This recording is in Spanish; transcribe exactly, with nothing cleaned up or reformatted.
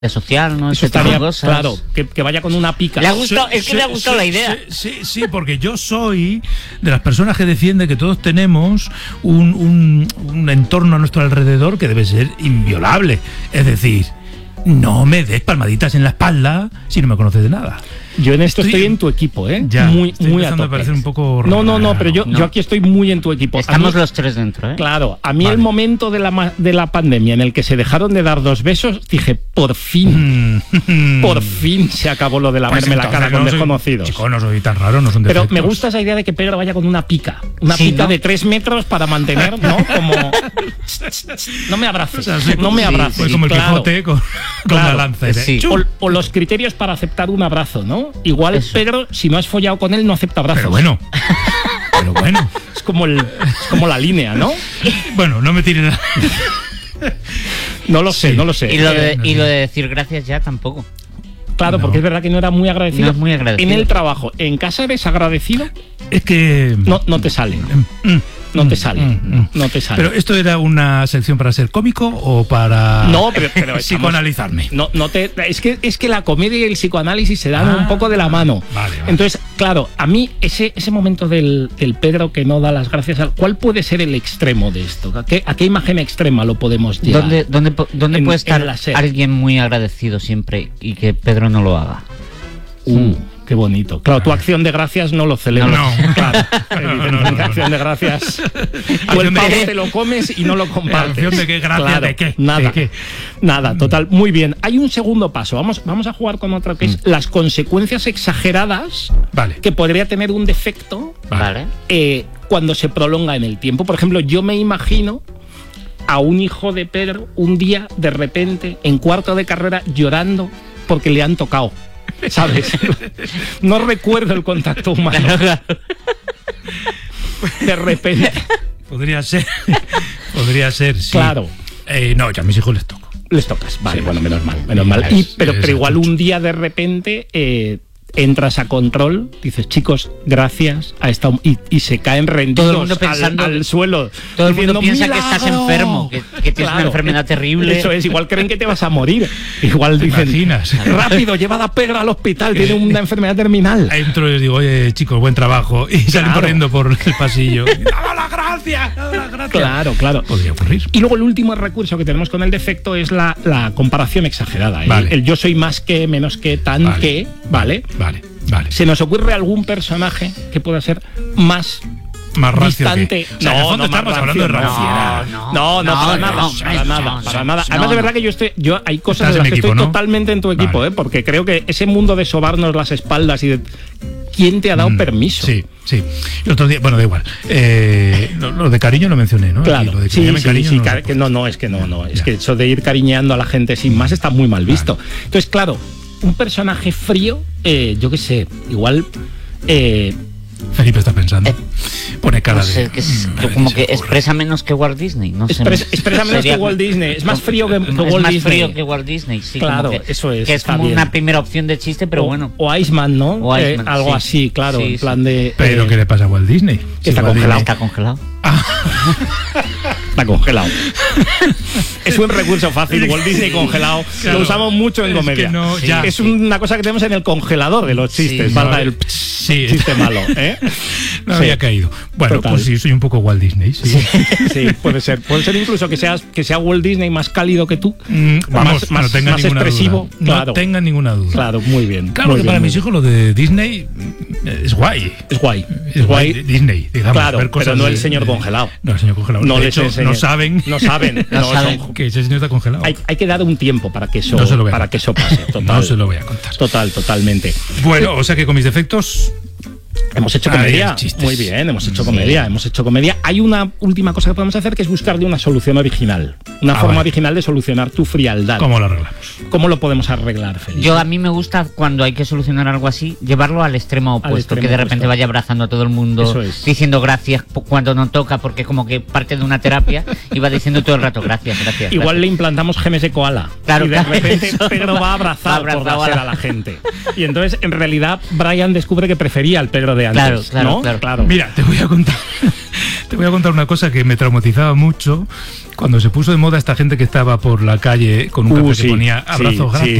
social, ¿no? Eso estaría, claro, que, que vaya con una pica. Le ha gustado, Sí, es que sí, le ha gustado sí, la idea. Sí, sí, sí, porque yo soy de las personas que defiende que todos tenemos un, un, un entorno a nuestro alrededor que debe ser inviolable. Es decir, no me des palmaditas en la espalda si no me conoces de nada. Yo en esto estoy, Estoy- estoy en tu equipo, ¿eh? Ya, muy estoy muy a empezando a tope. parecer un poco No, no, no, pero yo, No. yo aquí estoy muy en tu equipo. A Estamos mí- los tres dentro, ¿eh? Claro, a mí Vale. el momento de la, ma- de la pandemia en el que se dejaron de dar dos besos, dije, por fin, Mm. por fin se acabó lo de Pues lamerme la entonces cara con no soy- desconocidos. Chico, no soy tan raro, no son Pero defectos. me gusta esa idea de que Pedro vaya con una pica. Una Sí, pica ¿no? de tres metros para mantener, ¿no? Como. No me abraces. O sea, sí, no me sí, abraces. Fue como el claro. Quijote con, con Claro. la lanza. ¿eh? Sí. Chum. O, o los criterios para aceptar un abrazo, ¿no? Igual Eso. Pedro, si no has follado con él, no acepta abrazos. Pero bueno, pero bueno. Es como, el, es como la línea, ¿no? Bueno, no me tires nada. No lo sé, Sí. no lo sé. Y lo, de, Eh, y lo de decir gracias ya tampoco. claro, no. porque es verdad que no era muy agradecido. No es muy agradecido. En el trabajo, en casa eres agradecido, Es que... no, no te sale. Mm, No te mm, sale. mm, mm. No te sale. Pero ¿esto era una sección para ser cómico o para No, pero, pero estamos- psicoanalizarme? No, no te, es que es que la comedia y el psicoanálisis se dan Ah, un poco de la mano. vale, vale. Entonces, claro, a mí ese, ese momento del, del Pedro que no da las gracias al. ¿Cuál puede ser el extremo de esto? ¿A qué, a qué imagen extrema lo podemos llevar? ¿Dónde, dónde, po- dónde En- puede en estar la serie. alguien muy agradecido siempre y que Pedro no lo haga? Uh, qué bonito. Claro, tu acción de gracias no lo celebras. No. Claro. No, no, Evidentemente, no, no. acción de gracias. Tú Acción el de pavo qué. te lo comes y no lo compartes. Acción de qué, gracia de qué, Nada. de qué. Nada, total. Muy bien. Hay un segundo paso. Vamos, vamos a jugar con otro que es las consecuencias exageradas Vale. que podría tener un defecto Vale. eh, cuando se prolonga en el tiempo. Por ejemplo, yo me imagino a un hijo de Pedro un día de repente en cuarto de carrera llorando porque le han tocado. ¿Sabes? No recuerdo el contacto humano. De repente. Podría ser. Podría ser, sí. Claro. Eh, no, yo a mis hijos les toco. Les tocas. Vale, Sí. bueno, menos mal. Menos Sí, mal. es- Y, pero, es pero igual mucho. un día de repente eh, entras a control, dices, chicos, gracias a esta. Y, y se caen rendidos Todo el mundo pensando- al, al suelo. Todo el mundo diciendo, piensa que estás "¡Milagro!". enfermo, que, que tienes una enfermedad terrible. Eso es, igual creen que te vas a morir. Igual ¿Te dicen, imaginas? rápido, llevad a Pedro al hospital, tiene una enfermedad terminal. Entro y les digo, oye, chicos, buen trabajo. Y salen Claro. corriendo por el pasillo. ¡Dame las gracias! ¡Dame las gracias! Claro, claro. Podría ocurrir. Y luego el último recurso que tenemos con el defecto es la, la comparación exagerada. ¿eh? Vale. El yo soy más que, menos que, tan Vale. que, ¿vale? Vale, vale. ¿Se nos ocurre algún personaje que pueda ser más Más rancio distante? que... O sea, en el fondo más estamos hablando de rancio, ranciedad. No, no, no, para no, nada, no, para no, nada, no, para no, nada. no, Además, de no. verdad que yo estoy, yo hay cosas Estás en en las mi que equipo, estoy ¿no? totalmente en tu equipo, Vale. ¿eh? Porque creo que ese mundo de sobarnos las espaldas y de ¿quién te ha dado Mm, permiso? Sí, sí. El otro día, bueno, da igual. Eh, lo, lo de cariño lo mencioné, ¿no? Claro, Aquí, lo de que sí, llamen sí, cariño sí, no, ca- lo que no, no, es que no, no, es Ya. que eso de ir cariñando a la gente sin más está muy mal visto. Entonces, claro, un personaje frío, eh, yo qué sé, igual, eh, Felipe está pensando. Eh, Pone cara No sé, de... que es mm, a que ver como si que se ocurre. expresa menos que Walt Disney. No sé. expres- expresa menos Sería- que Walt Disney, es más frío que, que es Walt más Disney. frío que Walt Disney, sí. Claro, como que, eso es, Que es está como bien. una primera opción de chiste, pero o, bueno. o Iceman, ¿no? O Eh, Iceman, algo sí. así, claro, Sí, en sí. plan de... Pero eh, ¿qué le pasa a Walt Disney? que está Walt congelado. Está congelado. Está congelado. Es un recurso fácil, Walt Disney congelado. Claro. Lo usamos mucho en Es comedia. que no, Sí. ya. Es una cosa que tenemos en el congelador de los chistes, Sí, valga no, el sí. chiste malo, ¿eh? No Sí. había caído. Bueno, Total. pues sí, soy un poco Walt Disney, sí. Sí, puede ser. Puede ser incluso que seas que sea Walt Disney más cálido que tú. Mm, vamos, más, no tenga más ninguna expresivo. duda. Claro. No tenga ninguna duda. Claro, muy bien. Claro muy que bien, para muy mis bien. hijos lo de Disney mm, es guay. Es guay. Es guay Disney, digamos. Claro, ver cosas pero no de- el señor de- congelado. No, el señor congelado. No de les hecho, enseñé. no saben. No saben. No no, saben. son- que ese señor está congelado. hay, hay que dar un tiempo para que eso, No se lo voy a para contar. que eso pase. Total. No se lo voy a contar. Total, totalmente. Bueno, o sea que con mis defectos. Hemos hecho Ahí comedia. hay chistes. Muy bien, hemos hecho Sí. comedia, hemos hecho comedia. Hay una última cosa que podemos hacer que es buscarle una solución original. Una Ah, forma vale. original de solucionar tu frialdad. ¿Cómo lo arreglamos? ¿Cómo lo podemos arreglar, Felipe? Yo a mí me gusta cuando hay que solucionar algo así, llevarlo al extremo opuesto, extremo que de repente opuesto. vaya abrazando a todo el mundo, Eso es. diciendo gracias po- cuando no toca, porque como que parte de una terapia y va diciendo todo el rato gracias, gracias. Igual gracias. le implantamos genes de koala. Claro, y de claro, repente eso. Pedro va a abrazar Va por abrazado placer a a la- la gente. Y entonces, en realidad, Brian descubre que prefería al Pedro de antes. Claro, claro, ¿no? claro. Mira, te voy a contar. Te voy a contar una cosa que me traumatizaba mucho cuando se puso de moda esta gente que estaba por la calle con un Uh, cartel sí, que ponía abrazos sí, gratis. sí.